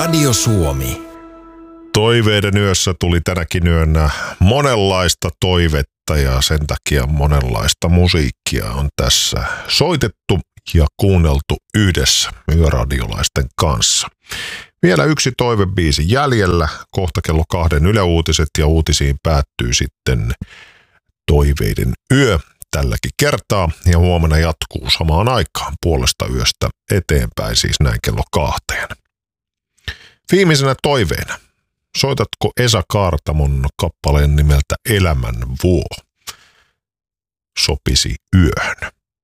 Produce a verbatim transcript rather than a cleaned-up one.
Radio Suomi. Toiveiden yössä tuli tänäkin yönä monenlaista toivetta ja sen takia monenlaista musiikkia on tässä soitettu ja kuunneltu yhdessä yöradiolaisten kanssa. Vielä yksi toivebiisi jäljellä, kohta kello kahden Yle Uutiset ja uutisiin päättyy sitten Toiveiden yö tälläkin kertaa ja huomenna jatkuu samaan aikaan puolesta yöstä eteenpäin, siis näin kello kahteen. Viimeisenä toiveena. Soitatko Esa Kaartamon kappaleen nimeltä Elämän vuo? Sopisi yöhön.